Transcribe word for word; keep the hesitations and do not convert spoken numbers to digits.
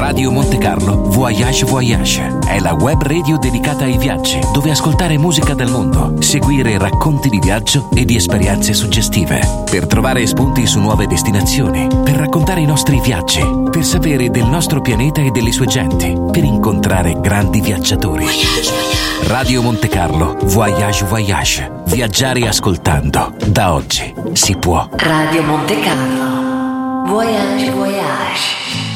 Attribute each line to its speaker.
Speaker 1: Radio Monte Carlo Voyage Voyage è la web radio dedicata ai viaggi, dove ascoltare musica del mondo, seguire racconti di viaggio e di esperienze suggestive, per trovare spunti su nuove destinazioni, per raccontare i nostri viaggi, per sapere del nostro pianeta e delle sue genti, per incontrare grandi viaggiatori. Radio Monte Carlo Voyage Voyage. Viaggiare ascoltando. Da oggi si può.
Speaker 2: Radio Monte Carlo Voyage Voyage.